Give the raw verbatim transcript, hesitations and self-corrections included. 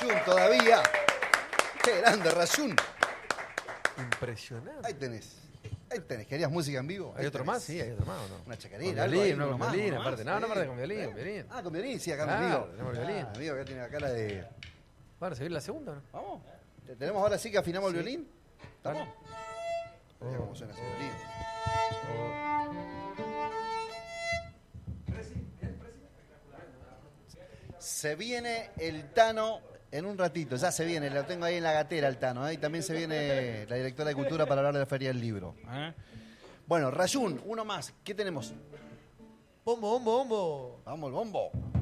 Rayún todavía. Qué grande, Rayún. Impresionante. Ahí tenés. Ahí tenés. ¿Querías música en vivo? ¿Hay Ahí otro tenés. más? Sí, hay otro más, ¿o no? Una chacarera, Con algo ahí, violín, no, uno con más, violín, uno aparte. más, No, no, sí. aparte con violín, con violín. Ah, con violín, sí, acá Claro, conmigo. tenemos violín. Ah, amigo, acá tiene la cara de... Bueno, ¿se viene la segunda o no? Vamos. ¿Te- ¿Tenemos ahora sí que afinamos Sí. el violín? ¿Estamos? Oh. Mira cómo suena ese violín. Se viene el Tano en un ratito, ya se viene, lo tengo ahí en la gatera el Tano, ¿eh? Y también se viene la directora de Cultura para hablar de la Feria del Libro. ¿eh? Bueno, Rayún, uno más, ¿qué tenemos? Bombo, bombo, bombo. Vamos, el bombo.